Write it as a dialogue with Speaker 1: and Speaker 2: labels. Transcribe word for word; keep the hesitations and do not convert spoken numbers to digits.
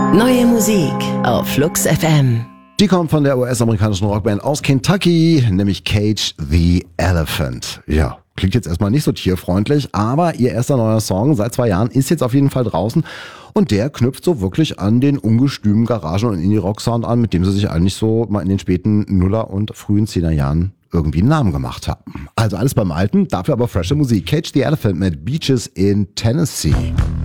Speaker 1: Neue Musik auf Flux F M.
Speaker 2: Die kommt von der U S-amerikanischen Rockband aus Kentucky, nämlich Cage the Elephant. Ja, klingt jetzt erstmal nicht so tierfreundlich, aber ihr erster neuer Song seit zwei Jahren ist jetzt auf jeden Fall draußen und der knüpft so wirklich an den ungestümen Garagen- und Indie-Rock-Sound an, mit dem sie sich eigentlich so mal in den späten Nuller- und frühen Zehner Jahren irgendwie einen Namen gemacht haben. Also alles beim Alten, dafür aber frische Musik. Cage the Elephant mit Beaches in Tennessee.